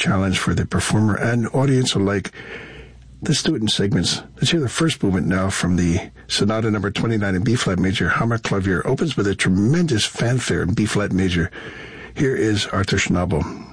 challenge for the performer and audience alike. Let's do it in segments. Let's hear the first movement now from the Sonata number 29 in B-flat major. Hammerklavier opens with a tremendous fanfare in B-flat major. Here is Arthur Schnabel.